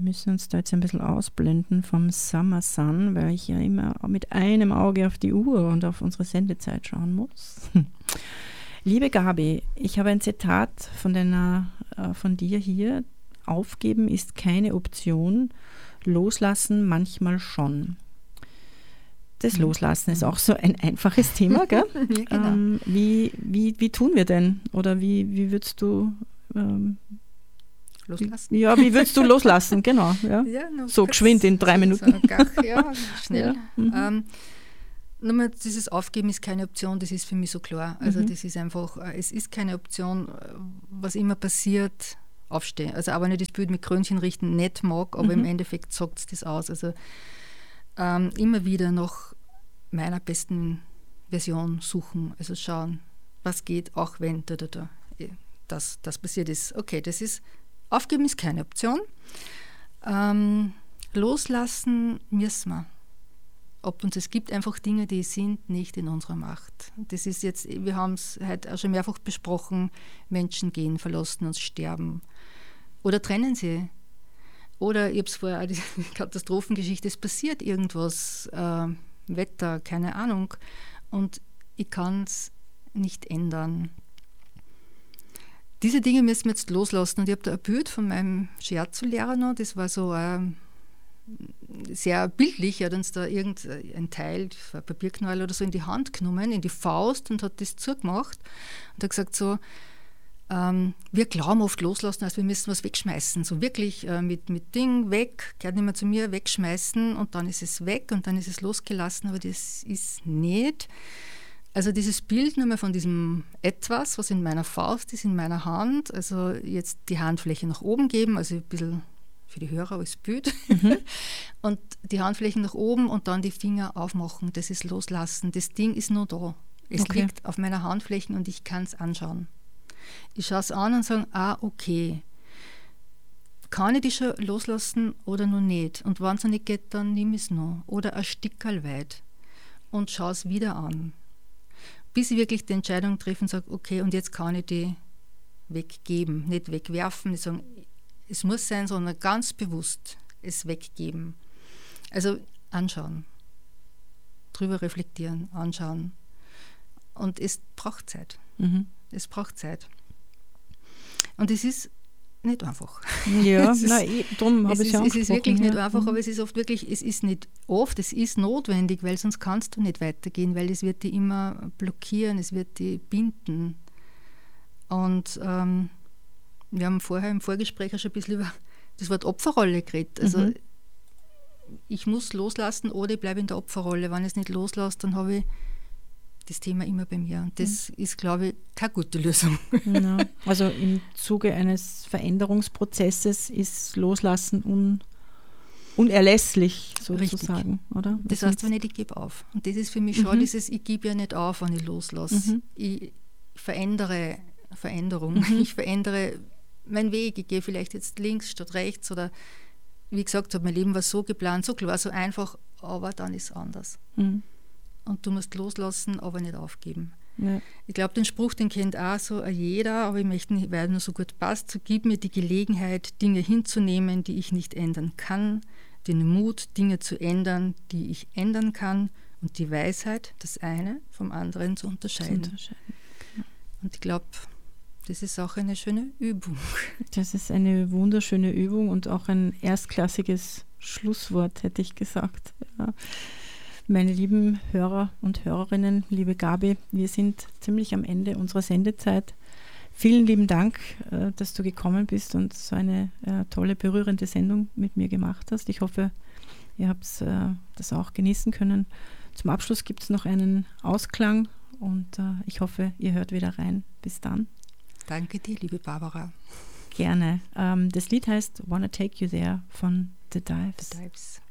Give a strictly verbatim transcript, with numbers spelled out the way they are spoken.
müssen uns da jetzt ein bisschen ausblenden vom Summer Sun, weil ich ja immer mit einem Auge auf die Uhr und auf unsere Sendezeit schauen muss. Liebe Gabi, ich habe ein Zitat von, deiner, äh, von dir hier. Aufgeben ist keine Option, loslassen manchmal schon. Das Loslassen ist auch so ein einfaches Thema, gell? Ja, genau. ähm, wie, wie, wie tun wir denn? Oder wie, wie würdest du ähm, loslassen? Ja, wie würdest du loslassen? Genau. Ja. Ja, no, so geschwind in drei Minuten. So, gach, ja, schnell. Ja. Mhm. Ähm, nochmal, dieses Aufgeben ist keine Option, das ist für mich so klar. Also Mhm. das ist einfach, es ist keine Option, was immer passiert, aufstehen. Also aber nicht das Bild mit Krönchen richten nicht mag, aber mhm. im Endeffekt sagt es das aus. Also ähm, immer wieder nach meiner besten Version suchen, also schauen, was geht, auch wenn da, da, da, das, das passiert ist. Okay, das ist, aufgeben ist keine Option. Ähm, loslassen müssen wir. Ob uns es gibt einfach Dinge, die sind nicht in unserer Macht. Das ist jetzt, wir haben es heute auch schon mehrfach besprochen, Menschen gehen, verlassen uns, sterben oder trennen sie. Oder ich habe es vorher auch die Katastrophengeschichte, es passiert irgendwas, äh, Wetter, keine Ahnung, und ich kann es nicht ändern. Diese Dinge müssen wir jetzt loslassen, und ich habe da ein Bild von meinem Shiatsu-Lehrer noch, das war so äh, sehr bildlich. Er hat uns da irgendein Teil, ein Papierknäuel oder so, in die Hand genommen, in die Faust, und hat das zugemacht und hat gesagt so, ähm, wir glauben oft loslassen, als wir müssen was wegschmeißen, so wirklich äh, mit, mit Ding weg, gehört nicht mehr zu mir, wegschmeißen, und dann ist es weg und dann ist es losgelassen, aber das ist nicht. Also dieses Bild nochmal von diesem Etwas, was in meiner Faust ist, in meiner Hand, also jetzt die Handfläche nach oben geben, also ein bisschen für die Hörer als Bild, mhm. und die Handflächen nach oben und dann die Finger aufmachen, das ist loslassen. Das Ding ist nur da. Es okay. liegt auf meiner Handflächen und ich kann es anschauen. Ich schaue es an und sage, ah, okay, kann ich die schon loslassen oder noch nicht? Und wenn es noch nicht geht, dann nehme ich es noch. Oder ein Stickerl weit und schaue es wieder an. Bis ich wirklich die Entscheidung treffe und sage, okay, und jetzt kann ich die weggeben. Nicht wegwerfen, nicht sagen, es muss sein, sondern ganz bewusst es weggeben. Also anschauen, drüber reflektieren, anschauen. Und es braucht Zeit. Mhm. Es braucht Zeit. Und es ist nicht einfach. Ja, es ist, nein, darum habe ich es ja Es ist wirklich ja. nicht einfach, mhm. aber es ist oft wirklich, es ist nicht oft, es ist notwendig, weil sonst kannst du nicht weitergehen, weil es wird dich immer blockieren, es wird dich binden. Und ähm, wir haben vorher im Vorgespräch auch schon ein bisschen über das Wort Opferrolle geredet. Also mhm. ich muss loslassen oder ich bleibe in der Opferrolle. Wenn ich es nicht loslasse, dann habe ich das Thema immer bei mir. Und das mhm. ist, glaube ich, keine gute Lösung. Ja. Also im Zuge eines Veränderungsprozesses ist Loslassen un, unerlässlich, sozusagen, oder? Das heißt, wenn nicht, ich gebe auf. Und das ist für mich mhm. schon dieses, ich gebe ja nicht auf, wenn ich loslasse. Mhm. Ich verändere Veränderung. Mhm. Ich verändere meinen Weg. Ich gehe vielleicht jetzt links statt rechts, oder wie gesagt habe, mein Leben war so geplant, so klar, so einfach, aber dann ist es anders. Mhm. Und du musst loslassen, aber nicht aufgeben. Ja. Ich glaube, den Spruch, den kennt auch so jeder, aber ich möchte nicht, weil er nur so gut passt, so gib mir die Gelegenheit, Dinge hinzunehmen, die ich nicht ändern kann, den Mut, Dinge zu ändern, die ich ändern kann, und die Weisheit, das eine vom anderen zu unterscheiden. Zu unterscheiden. Genau. Und ich glaube, das ist auch eine schöne Übung. Das ist eine wunderschöne Übung und auch ein erstklassiges Schlusswort, hätte ich gesagt. Ja. Meine lieben Hörer und Hörerinnen, liebe Gabi, wir sind ziemlich am Ende unserer Sendezeit. Vielen lieben Dank, äh, dass du gekommen bist und so eine äh, tolle, berührende Sendung mit mir gemacht hast. Ich hoffe, ihr habt äh, das auch genießen können. Zum Abschluss gibt es noch einen Ausklang und äh, ich hoffe, ihr hört wieder rein. Bis dann. Danke dir, liebe Barbara. Gerne. Ähm, das Lied heißt Wanna Take You There von The Dives. The Dives.